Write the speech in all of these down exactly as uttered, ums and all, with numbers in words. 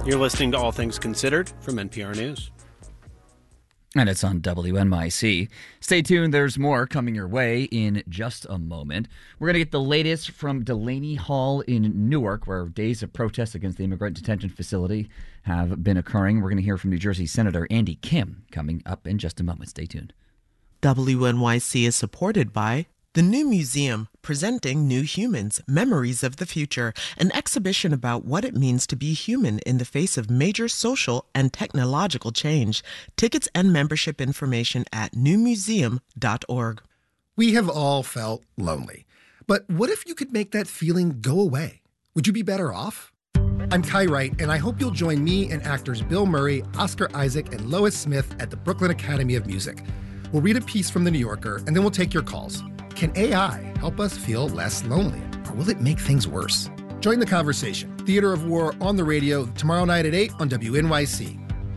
You're listening to All Things Considered from N P R News. And it's on W N Y C. Stay tuned. There's more coming your way in just a moment. We're going to get the latest from Delaney Hall in Newark, where days of protests against the immigrant detention facility have been occurring. We're going to hear from New Jersey Senator Andy Kim coming up in just a moment. Stay tuned. W N Y C is supported by the New Museum, presenting New Humans, Memories of the Future, an exhibition about what it means to be human in the face of major social and technological change. Tickets and membership information at new museum dot org. We have all felt lonely. But what if you could make that feeling go away? Would you be better off? I'm Kai Wright, and I hope you'll join me and actors Bill Murray, Oscar Isaac, and Lois Smith at the Brooklyn Academy of Music. We'll read a piece from The New Yorker, and then we'll take your calls. Can A I help us feel less lonely, or will it make things worse? Join the conversation. Theater of War on the radio tomorrow night at eight on W N Y C.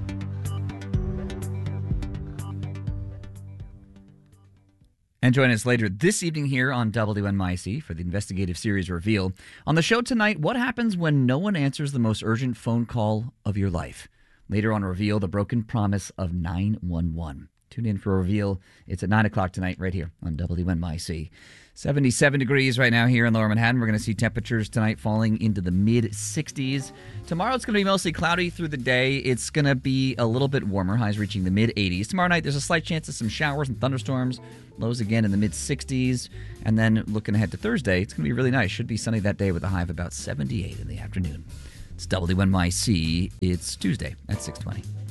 And join us later this evening here on W N Y C for the investigative series Reveal. On the show tonight, what happens when no one answers the most urgent phone call of your life? Later on Reveal, the broken promise of nine one one. Tune in for Reveal. It's at nine o'clock tonight right here on W N Y C. seventy-seven degrees right now here in Lower Manhattan. We're going to see temperatures tonight falling into the mid-sixties. Tomorrow it's going to be mostly cloudy through the day. It's going to be a little bit warmer, highs reaching the mid-eighties. Tomorrow night there's a slight chance of some showers and thunderstorms. Lows again in the mid-sixties. And then looking ahead to Thursday, it's going to be really nice. Should be sunny that day with a high of about seventy-eight in the afternoon. It's W N Y C. It's Tuesday at six twenty.